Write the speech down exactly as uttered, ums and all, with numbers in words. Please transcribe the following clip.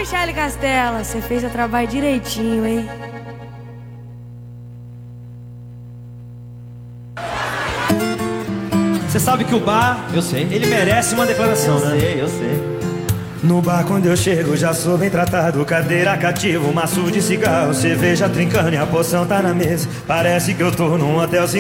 Charlie Castella, você fez o trabalho direitinho, hein? Você sabe que o bar, Eu sei. ele merece uma declaração, Eu né? sei, eu sei. No bar quando eu chego já sou bem tratado. Cadeira cativa, maço de cigarro, cerveja trincando e a poção tá na mesa. Parece que eu tô num hotel